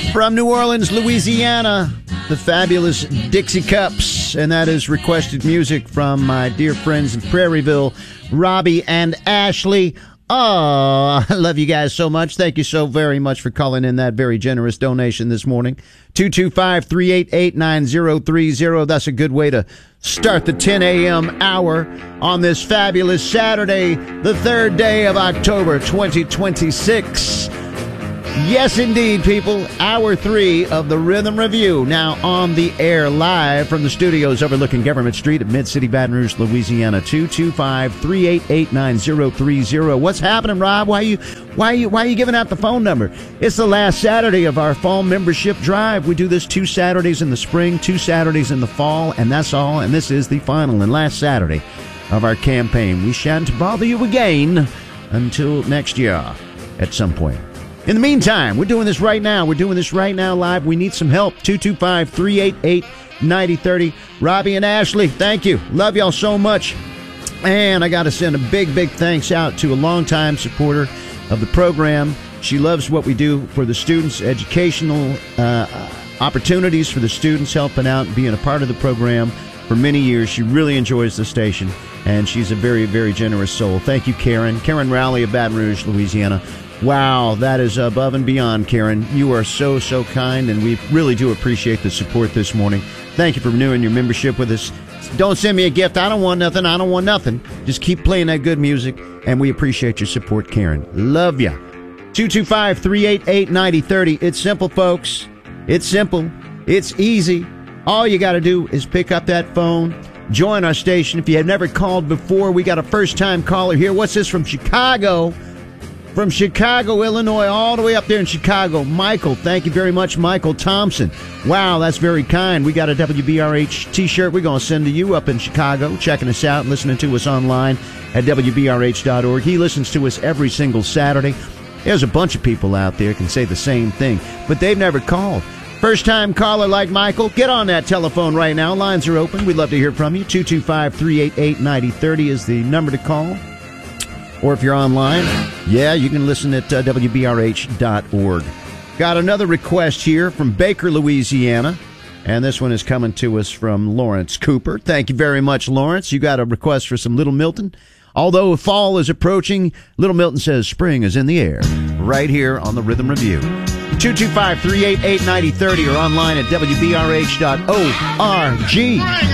From New Orleans, Louisiana, the fabulous Dixie Cups. And that is requested music from my dear friends in Prairieville, Robbie and Ashley. Oh, I love you guys so much. Thank you so very much for calling in that very generous donation this morning. 225-388-9030. That's a good way to start the 10 a.m. hour on this fabulous Saturday, the 3rd day of October, 2026. Yes, indeed, people. Hour 3 of the Rhythm Review, now on the air live from the studios overlooking Government Street at Mid-City, Baton Rouge, Louisiana. 225-388-9030. What's happening, Rob? Why are you giving out the phone number? It's the last Saturday of our fall membership drive. We do this 2 Saturdays in the spring, 2 Saturdays in the fall, and that's all. And this is the final and last Saturday of our campaign. We shan't bother you again until next year at some point. In the meantime, we're doing this right now. We're doing this right now live. We need some help. 225-388-9030. Robbie and Ashley, thank you. Love y'all so much. And I got to send a big thanks out to a longtime supporter of the program. She loves what we do for the students, educational opportunities for the students, helping out and being a part of the program for many years. She really enjoys the station, and she's a very, very generous soul. Thank you, Karen. Karen Rowley of Baton Rouge, Louisiana. Wow, that is above and beyond, Karen. You are so kind, and we really do appreciate the support this morning. Thank you for renewing your membership with us. Don't send me a gift. I don't want nothing. Just keep playing that good music, and we appreciate your support, Karen. Love ya. 225-388-9030. It's simple, folks. It's simple. It's easy. All you got to do is pick up that phone, join our station. If you have never called before, we got a first-time caller here. What's this from Chicago? From Chicago, Illinois, all the way up there in Chicago. Michael, thank you very much, Michael Thompson. Wow, that's very kind. We got a WBRH t-shirt we're going to send to you up in Chicago, checking us out and listening to us online at WBRH.org. He listens to us every single Saturday. There's a bunch of people out there can say the same thing, but they've never called. First-time caller like Michael, get on that telephone right now. Lines are open. We'd love to hear from you. 225-388-9030 is the number to call. Or if you're online, you can listen at WBRH.org. Got another request here from Baker, Louisiana, and this one is coming to us from Lawrence Cooper. Thank you very much, Lawrence. You got a request for some Little Milton. Although fall is approaching, Little Milton says spring is in the air, right here on the Rhythm Review. 225-388-9030 or online at WBRH.org.